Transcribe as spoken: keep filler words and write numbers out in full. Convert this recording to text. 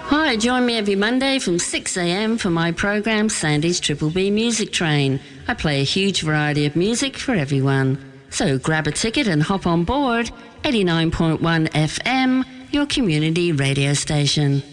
Hi, join me every Monday from six a m for my program Sandy's Triple B Music Train. I play a huge variety of music for everyone. So grab a ticket and hop on board. eighty-nine point one F M, your community radio station.